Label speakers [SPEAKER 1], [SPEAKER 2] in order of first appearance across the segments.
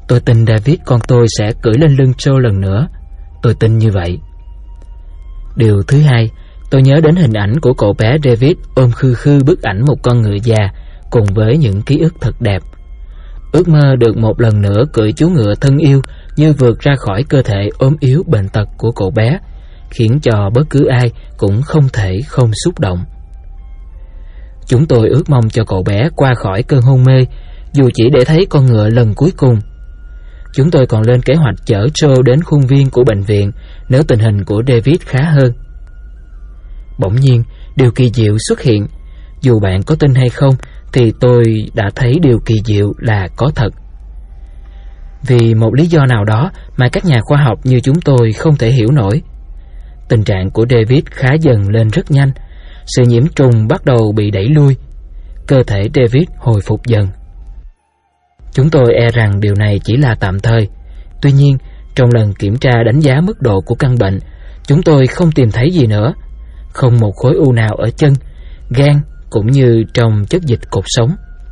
[SPEAKER 1] Tôi tin David con tôi sẽ cưỡi lên lưng Joe lần nữa. Tôi tin như vậy. Điều thứ hai, tôi nhớ đến hình ảnh của cậu bé David ôm khư khư bức ảnh một con ngựa già cùng với những ký ức thật đẹp. Ước mơ được một lần nữa cưỡi chú ngựa thân yêu như vượt ra khỏi cơ thể ốm yếu bệnh tật của cậu bé, khiến cho bất cứ ai cũng không thể không xúc động. Chúng tôi ước mong cho cậu bé qua khỏi cơn hôn mê, dù chỉ để thấy con ngựa lần cuối cùng. Chúng tôi còn lên kế hoạch chở Joe đến khuôn viên của bệnh viện nếu tình hình của David khá hơn. Bỗng nhiên, điều kỳ diệu xuất hiện. Dù bạn có tin hay không, thì tôi đã thấy điều kỳ diệu là có thật. Vì một lý do nào đó mà các nhà khoa học như chúng tôi không thể hiểu nổi, tình trạng của David khá dần lên rất nhanh. Sự nhiễm trùng bắt đầu bị đẩy lui. Cơ thể David hồi phục dần. Chúng tôi e rằng điều này chỉ là tạm thời. Tuy nhiên, trong lần kiểm tra đánh giá mức độ của căn bệnh, chúng tôi không tìm thấy gì nữa. Không một khối u nào ở chân, gan cũng như trong chất dịch cột sống.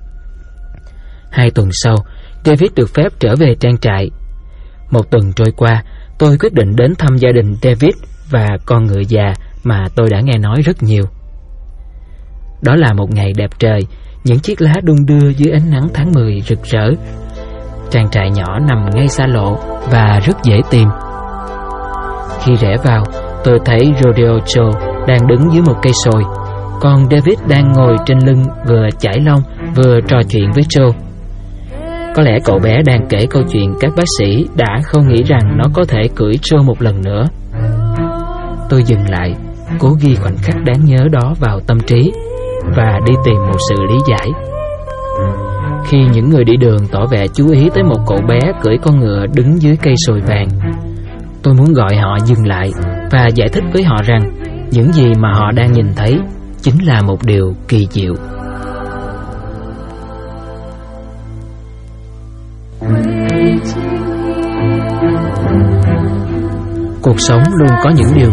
[SPEAKER 1] 2 tuần sau, David được phép trở về trang trại. 1 tuần trôi qua, tôi quyết định đến thăm gia đình David và con ngựa già mà tôi đã nghe nói rất nhiều. Đó là một ngày đẹp trời, những chiếc lá đung đưa dưới ánh nắng tháng 10 rực rỡ. Trang trại nhỏ nằm ngay xa lộ và rất dễ tìm. Khi rẽ vào, tôi thấy Rodeo Joe đang đứng dưới một cây sồi, còn David đang ngồi trên lưng vừa chải lông vừa trò chuyện với Joe. Có lẽ cậu bé đang kể câu chuyện các bác sĩ đã không nghĩ rằng nó có thể cưỡi Joe một lần nữa. Tôi dừng lại, cố ghi khoảnh khắc đáng nhớ đó vào tâm trí và đi tìm một sự lý giải. Khi những người đi đường tỏ vẻ chú ý tới một cậu bé cưỡi con ngựa đứng dưới cây sồi vàng, tôi muốn gọi họ dừng lại và giải thích với họ rằng những gì mà họ đang nhìn thấy chính là một điều kỳ diệu. Cuộc sống luôn có những điều